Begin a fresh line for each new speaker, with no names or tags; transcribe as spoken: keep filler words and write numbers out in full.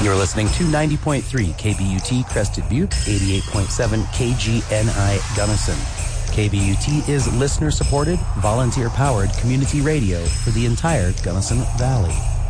You're listening to ninety point three K B U T Crested Butte, eighty-eight point seven K G N I Gunnison. K B U T is listener-supported, volunteer-powered community radio for the entire Gunnison Valley.